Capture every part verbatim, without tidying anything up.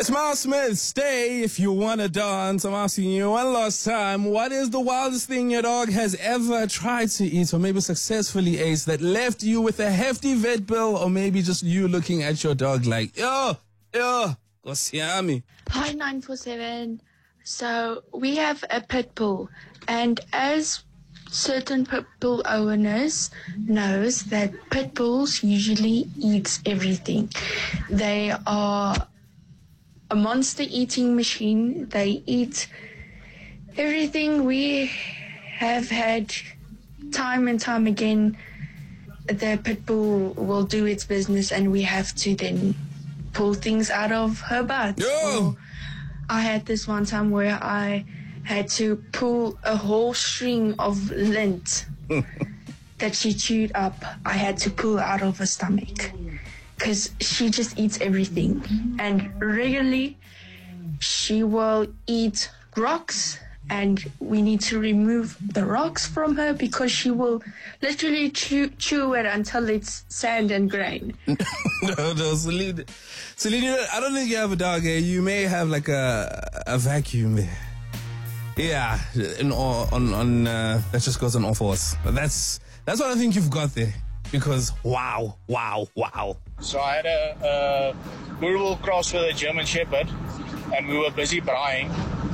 It's Miles Smith. Stay if you want to dance. I'm asking you one last time, what is the wildest thing your dog has ever tried to eat or maybe successfully ate that left you with a hefty vet bill, or maybe just you looking at your dog like, yo, yo, Kosiami. Hi, nine four seven. So we have a pit bull, and as certain pit bull owners knows that pit bulls usually eat everything. They are a monster eating machine. They eat everything. We have had time and time again, the pit bull will do its business and we have to then pull things out of her butt. Yo! I had this one time where I had to pull a whole string of lint that she chewed up. I had to pull out of her stomach because she just eats everything. And regularly, she will eat rocks, and we need to remove the rocks from her because she will literally chew, chew it until it's sand and grain. no, no, Celine. Celine, I don't think you have a dog here. You may have like a a vacuum there. Yeah, in, on on uh, that just goes on all fours. But that's that's what I think you've got there. Because wow, wow, wow. So I had a, a Boerboel cross with a German Shepherd, and we were busy braaiing.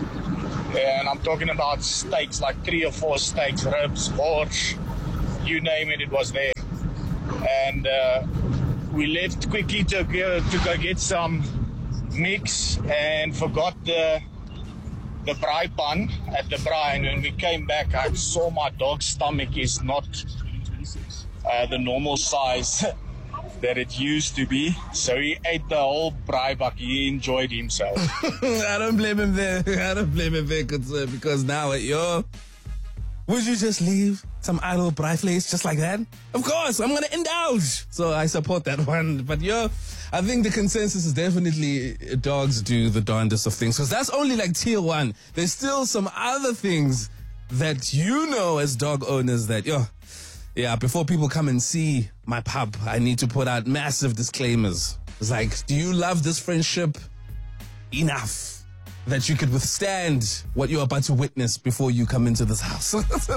And I'm talking about steaks, like three or four steaks, ribs, horse, you name it, it was there. And uh, we left quickly to go, to go get some mix and forgot the the braai pan at the braai. And when we came back, I saw my dog's stomach is not uh, the normal size that it used to be. So he ate the whole braai buck. He enjoyed himself. I don't blame him there. I don't blame him there, sir, because now, yo, would you just leave some idle braai place just like that? Of course, I'm going to indulge. So I support that one. But yo, I think the consensus is definitely dogs do the darndest of things, because that's only like tier one. There's still some other things that you know as dog owners that, yo, yeah, before people come and see my pup, I need to put out massive disclaimers. It's like, do you love this friendship enough that you could withstand what you're about to witness before you come into this house?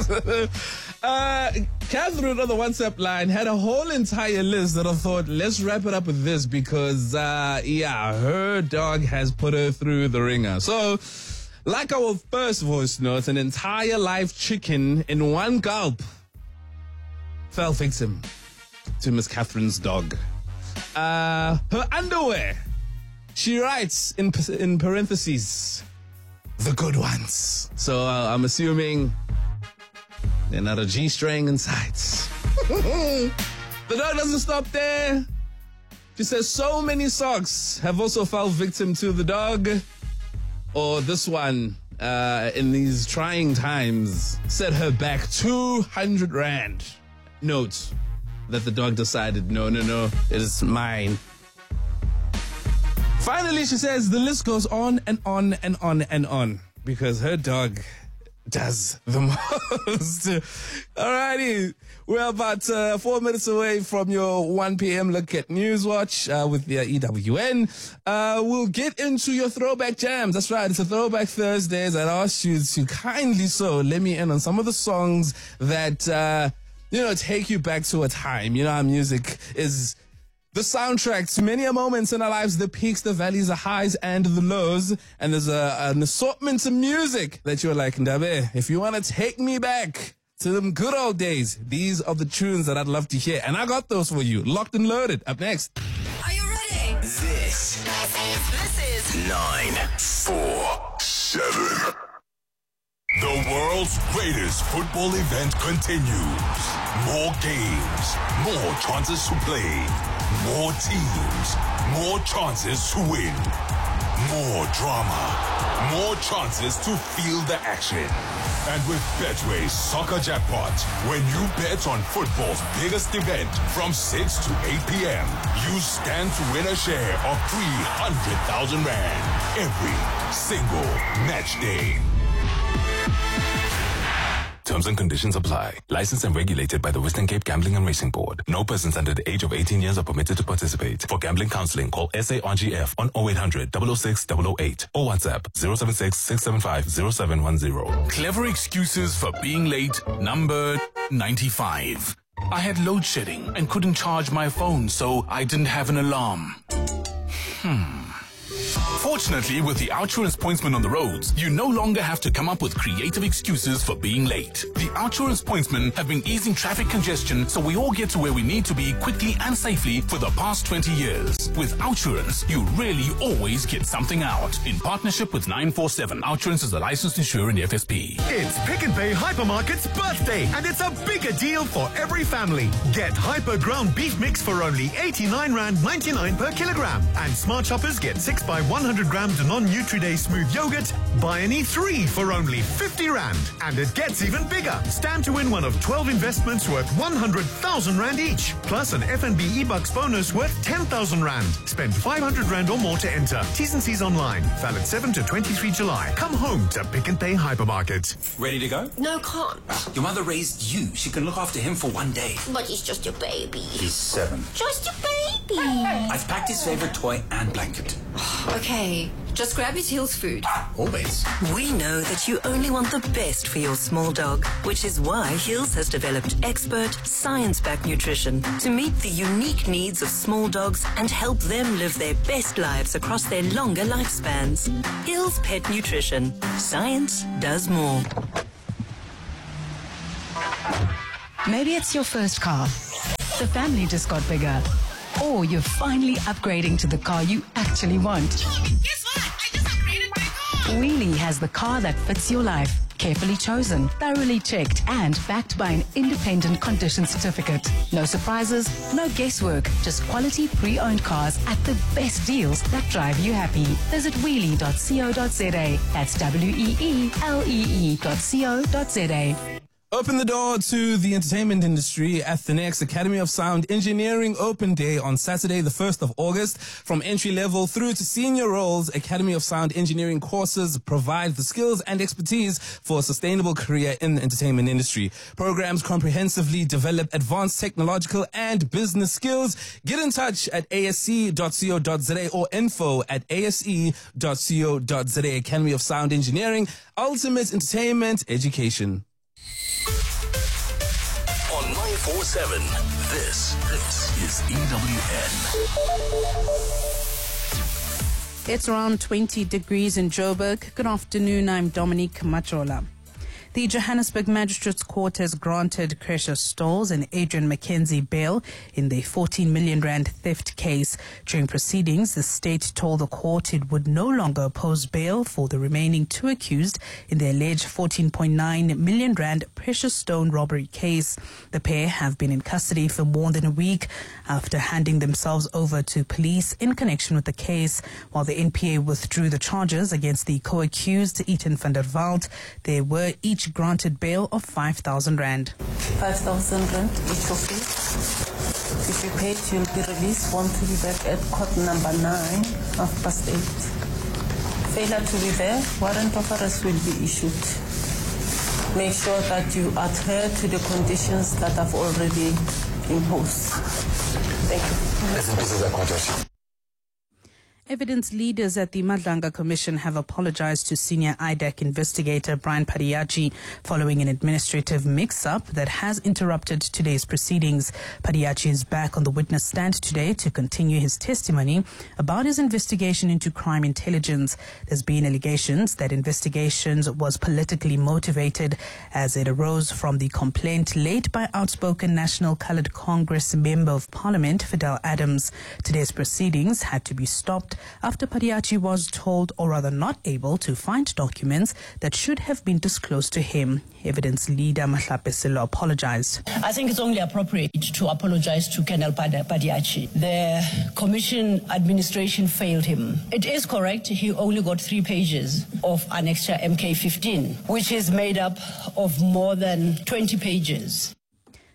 uh, Catherine on the WhatsApp line had a whole entire list that I thought, let's wrap it up with this because, uh, yeah, her dog has put her through the ringer. So, like our first voice note, an entire live chicken in one gulp fell victim to Miss Catherine's dog. Uh, her underwear, she writes in in parentheses, the good ones. So uh, I'm assuming they're not a G-string inside. The dog doesn't stop there. She says so many socks have also fell victim to the dog. Or this one, uh, in these trying times, set her back two hundred rand. Note that the dog decided, no, no, no, it is mine. Finally, she says the list goes on and on and on and on because her dog does the most. Alrighty, we're about uh, four minutes away from your one p.m. look at Newswatch uh, with the uh, E W N. Uh, we'll get into your throwback jams. That's right, it's a Throwback Thursdays. I'd asked you to kindly so let me in on some of the songs that, uh, you know, take you back to a time. You know how music is the soundtrack to many moments in our lives, the peaks, the valleys, the highs, and the lows. And there's a, an assortment of music that you're like, Ndabe, if you want to take me back to them good old days, these are the tunes that I'd love to hear. And I got those for you, locked and loaded. Up next. Are you ready? This, This is nine, four, seven. The world's greatest football event continues. More games, more chances to play, more teams, more chances to win, more drama, more chances to feel the action. And with Betway's Soccer Jackpot, when you bet on football's biggest event from six to eight p.m., you stand to win a share of three hundred thousand rand every single match day. Terms and conditions apply. Licensed and regulated by the Western Cape Gambling and Racing Board. No persons under the age of eighteen years are permitted to participate. For gambling counseling, call S A R G F on oh eight hundred, double oh six, double oh eight or WhatsApp zero seven six, six seven five, zero seven one zero. Clever excuses for being late, number ninety-five. I had load shedding and couldn't charge my phone, so I didn't have an alarm. Hmm. Fortunately, with the Outsurance pointsman on the roads, you no longer have to come up with creative excuses for being late. The Outsurance pointsmen have been easing traffic congestion so we all get to where we need to be quickly and safely for the past twenty years. With Outsurance, you really always get something out. In partnership with nine four seven, Outsurance is a licensed insurer in the F S P. It's Pick n Pay Hypermarket's birthday, and it's a bigger deal for every family. Get Hyper Ground Beef Mix for only eighty-nine rand ninety-nine per kilogram. And Smart Shoppers get six by one hundred grams of non-Nutri-Day smooth yogurt. Buy any three for only fifty rand. And it gets even bigger. Stand to win one of twelve investments worth one hundred thousand rand each. Plus an F N B e-bucks bonus worth ten thousand rand. Spend five hundred rand or more to enter. T's and C's online. Valid seven to twenty-three July. Come home to Pick n Pay Hypermarket. Ready to go? No, can't. Your mother raised you. She can look after him for one day. But he's just your baby. He's seven. Just your baby. I've packed his favorite toy and blanket. Okay, just grab his Hills food. Always. We know that you only want the best for your small dog, which is why Hills has developed expert, science-backed nutrition to meet the unique needs of small dogs and help them live their best lives across their longer lifespans. Hills Pet Nutrition. Science does more. Maybe it's your first car. The family just got bigger. Or you're finally upgrading to the car you actually want. Guess what? I just upgraded my car. Wheelie has the car that fits your life. Carefully chosen, thoroughly checked, and backed by an independent condition certificate. No surprises, no guesswork, just quality pre-owned cars at the best deals that drive you happy. Visit wheelie dot co dot za. That's W E E L E E dot co dot za. Open the door to the entertainment industry at the next Academy of Sound Engineering Open Day on Saturday, the first of August. From entry level through to senior roles, Academy of Sound Engineering courses provide the skills and expertise for a sustainable career in the entertainment industry. Programs comprehensively develop advanced technological and business skills. Get in touch at A S C dot co dot za or info at A S E dot co dot za. Academy of Sound Engineering, ultimate entertainment education. On nine four seven, this, this is E W N. It's around twenty degrees in Joburg. Good afternoon, I'm Dominique Machola. The Johannesburg Magistrates Court has granted Cresha Stolz and Adrian McKenzie bail in the fourteen million rand theft case. During proceedings, the state told the court it would no longer oppose bail for the remaining two accused in the alleged fourteen point nine million rand precious stone robbery case. The pair have been in custody for more than a week after handing themselves over to police in connection with the case. While the N P A withdrew the charges against the co-accused Eaton van der Walt, they were each granted bail of five thousand rand. five thousand rand each of you. If you pay it, you'll be released. Want to be back at court number nine, half past eight. Failure to be there, warrant of arrest will be issued. Make sure that you adhere to the conditions that I've already imposed. Thank you. Evidence leaders at the Madlanga Commission have apologized to senior I D A C investigator Brian Padiachi following an administrative mix-up that has interrupted today's proceedings. Padiachi is back on the witness stand today to continue his testimony about his investigation into crime intelligence. There's been allegations that investigations was politically motivated as it arose from the complaint laid by outspoken National Coloured Congress Member of Parliament Fidel Adams. Today's proceedings had to be stopped after Padiachi was told, or rather not able, to find documents that should have been disclosed to him. Evidence leader Mahlape Sello apologized. I think it's only appropriate to apologize to Colonel Padiachi. The commission administration failed him. It is correct, he only got three pages of Annexure M K fifteen, which is made up of more than twenty pages.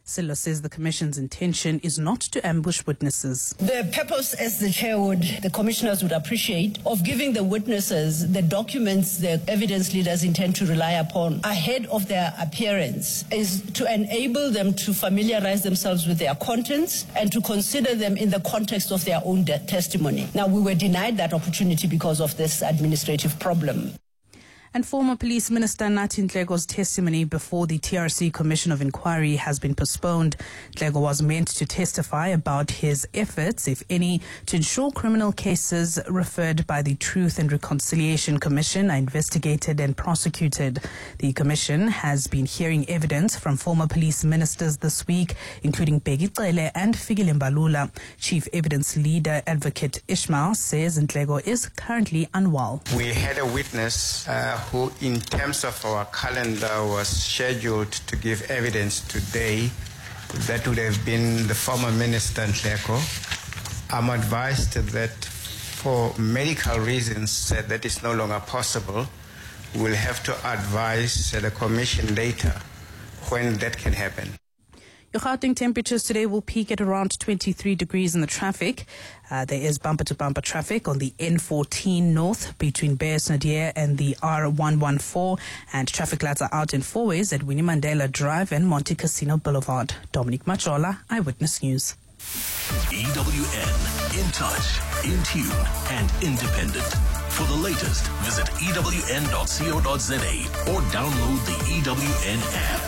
Silo says the Commission's intention is not to ambush witnesses. The purpose, as the chair would, the commissioners would appreciate, of giving the witnesses the documents the evidence leaders intend to rely upon ahead of their appearance is to enable them to familiarize themselves with their contents and to consider them in the context of their own de- testimony. Now, we were denied that opportunity because of this administrative problem. And former Police Minister Nathi Nhlego's testimony before the T R C Commission of Inquiry has been postponed. Nhlego was meant to testify about his efforts, if any, to ensure criminal cases referred by the Truth and Reconciliation Commission are investigated and prosecuted. The commission has been hearing evidence from former police ministers this week, including Bheki Cele and Fikile Mbalula. Chief Evidence Leader Advocate Ishmael says Nhlego is currently unwell. We had a witness uh, who, in terms of our calendar, was scheduled to give evidence today. That would have been the former Minister Nhleko. I'm advised that for medical reasons uh, that is no longer possible. We'll have to advise uh, the Commission later when that can happen. Your Gauteng temperatures today will peak at around twenty-three degrees in the traffic. Uh, there is bumper-to-bumper traffic on the N fourteen north between Bears Nadir and the R one fourteen, and traffic lights are out in four ways at Winnie Mandela Drive and Monte Casino Boulevard. Dominic Machola, Eyewitness News. E W N, in touch, in tune, and independent. For the latest, visit E W N dot co dot za or download the E W N app.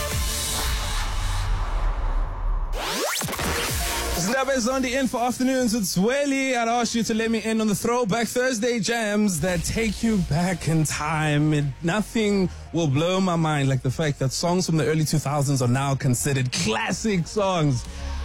Zindaba is on the in for afternoons. It's Welly. I'd ask you to let me in on the Throwback Thursday jams that take you back in time. It, nothing will blow my mind like the fact that songs from the early two thousands are now considered classic songs.